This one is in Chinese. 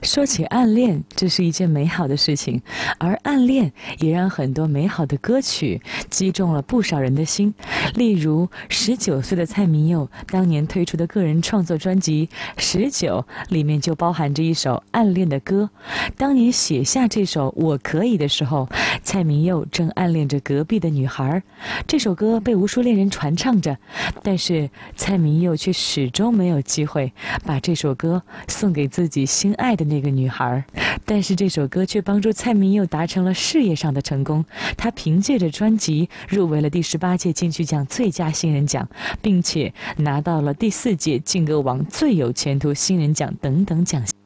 说起暗恋，这是一件美好的事情，而暗恋也让很多美好的歌曲击中了不少人的心。例如19岁的蔡明佑当年推出的个人创作专辑《19》里面就包含着一首暗恋的歌。当年写下这首《我可以》的时候，蔡明佑正暗恋着隔壁的女孩。这首歌被无数恋人传唱着，但是蔡明佑却始终没有机会把这首歌送给自己心爱的那个女孩。但是这首歌却帮助蔡明佑达成了事业上的成功，他凭借着专辑入围了第18届金曲奖最佳新人奖，并且拿到了第4届劲歌王最有前途新人奖等等奖项。